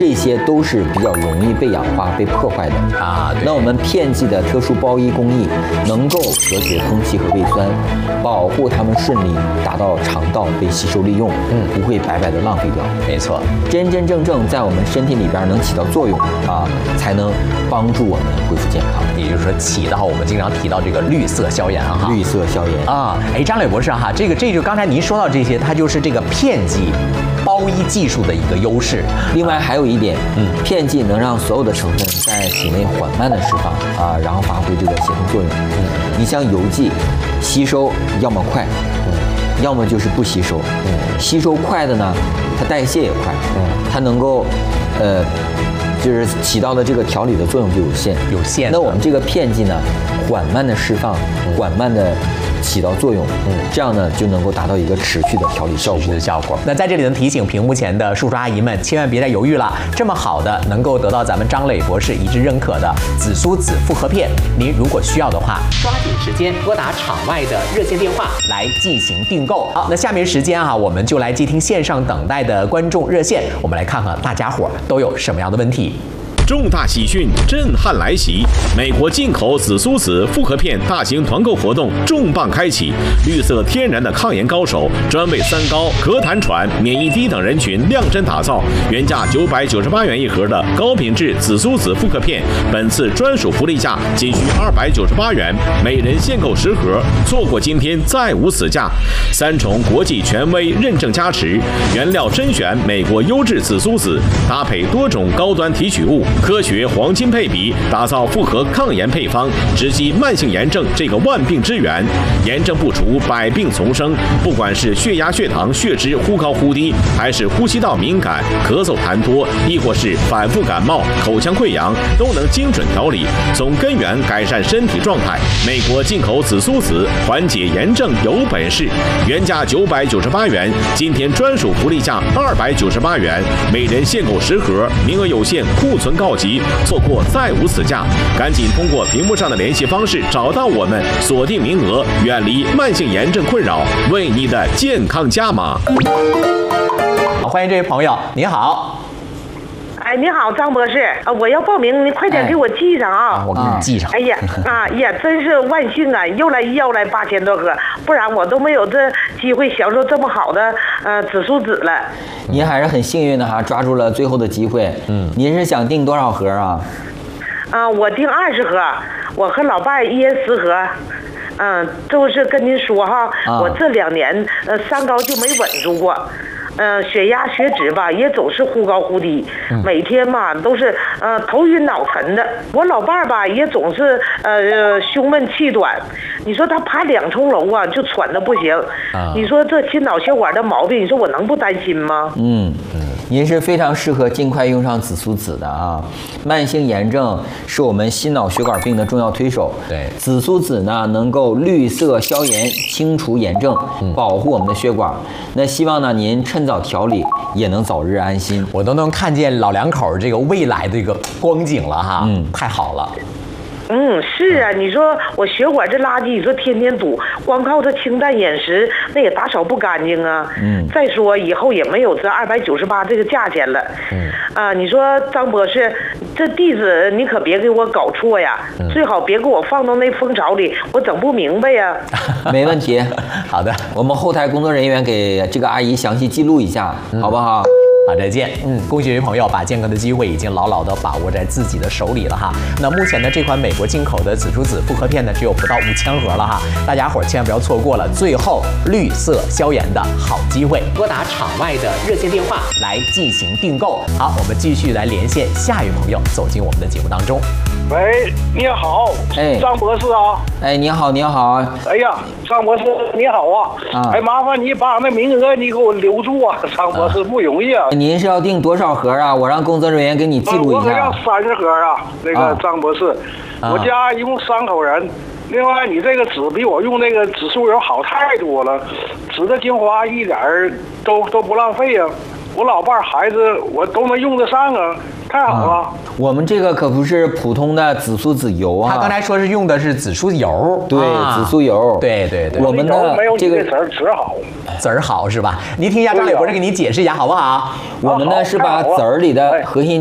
这些都是比较容易被氧化、被破坏的啊。那我们片剂的特殊包衣工艺能够隔绝空气和胃酸，保护它们顺利达到肠道被吸收利用，不会白白的浪费掉。 没错， 真真正正在我们身体里边能起到作用啊，才能帮助我们恢复健康。 也就是说，起到我们经常提到这个绿色消炎啊， 绿色消炎啊。哎，张磊博士哈，这就刚才您说到这些，它就是这个片剂包衣技术的一个优势。 另外还有一点，片剂能让所有的成分在体内缓慢的释放啊，然后发挥这个协同作用。你像油剂，吸收要么快，要么就是不吸收。吸收快的呢，它代谢也快，它能够，就是起到的这个调理的作用就有限。那我们这个片剂呢，缓慢的释放，缓慢的起到作用，这样呢就能够达到一个持续的调理效果。 那在这里呢，提醒屏幕前的叔叔阿姨们，千万别再犹豫了。这么好的，能够得到咱们张磊博士一致认可的紫苏籽复合片，您如果需要的话，抓紧时间拨打场外的热线电话来进行订购。好，那下面时间啊，我们就来接听线上等待的观众热线，我们来看看大家伙都有什么样的问题。 重大喜讯，震撼来袭！美国进口紫苏籽复合片大型团购活动重磅开启，绿色天然的抗炎高手，专为三高、咳痰喘、免疫低等人群量身打造。原价998元一盒的高品质紫苏籽复合片，本次专属福利价仅需298元，每人限购10盒，错过今天再无此价。3重国际权威认证加持，原料甄选美国优质紫苏籽，搭配多种高端提取物。科学黄金配比，打造复合抗炎配方，直击慢性炎症这个万病之源。炎症不除，百病丛生。不管是血压、血糖、血脂忽高忽低，还是呼吸道敏感、咳嗽痰多，亦或是反复感冒、口腔溃疡，都能精准调理，从根源改善身体状态。美国进口紫苏籽，缓解炎症有本事。原价998元，今天专属福利价298元，每人限购10盒，名额有限，库存告急，错过再无此价。赶紧通过屏幕上的联系方式找到我们，锁定名额，远离慢性炎症困扰，为你的健康加码。 好，欢迎这位朋友，您好。 哎，你好，张博士，我要报名，你快点给我记上啊！ 我给你记上。 哎呀，真是万幸啊，又来8000多盒，不然我都没有这机会享受这么好的紫苏籽了。 您还是很幸运的哈，抓住了最后的机会。您是想订多少盒啊？ 我订20盒，我和老伴一人10盒。就是跟您说哈，我这2年三高就没稳住过。血压、血脂吧也总是忽高忽低，每天嘛都是头晕脑沉的。我老伴儿吧也总是胸闷气短，你说他爬2重楼啊就喘得不行。你说这心脑血管的毛病，你说我能不担心吗？ 您是非常适合尽快用上紫苏籽的啊！慢性炎症是我们心脑血管病的重要推手。 对， 紫苏籽呢能够绿色消炎、清除炎症，保护我们的血管。那希望呢您趁早调理，也能早日安心。 我都能看见老两口这个未来的这个光景了哈，太好了。 是啊，你说我血管这垃圾，你说天天堵，光靠这清淡饮食，那也打扫不干净啊。再说以后也没有这298这个价钱了。你说张博士，这地址你可别给我搞错呀，最好别给我放到那蜂巢里，我整不明白呀。 没问题， 好的， 我们后台工作人员给这个阿姨详细记录一下，好不好？ 好，再见。恭喜这位朋友把健康的机会已经牢牢地把握在自己的手里了哈。那目前呢，这款美国进口的紫苏籽复合片呢，只有不到5000盒了哈，大家伙千万不要错过了最后绿色消炎的好机会。拨打场外的热线电话来进行订购。好，我们继续来连线下一位朋友，走进我们的节目当中。 喂，你好，张博士啊。 你好，你好。 哎呀，张博士你好啊。麻烦你把那名额你给我留住啊，张博士不容易啊。 您是要订多少盒啊？我让工作人员给你记录一下。 我要30盒啊，那个张博士，我家一共3口人。另外，你这个籽比我用那个紫苏油好太多了，籽的精华一点都不浪费啊。我老伴孩子我都能用得上啊， 太好了。 我们这个可不是普通的紫苏籽油啊， 他刚才说是用的是紫苏油， 对，紫苏油， 对对对， 我们的这个籽儿好， 籽儿好是吧？您听一下张磊博士给您解释一下好不好？ 我们呢是把籽儿里的核心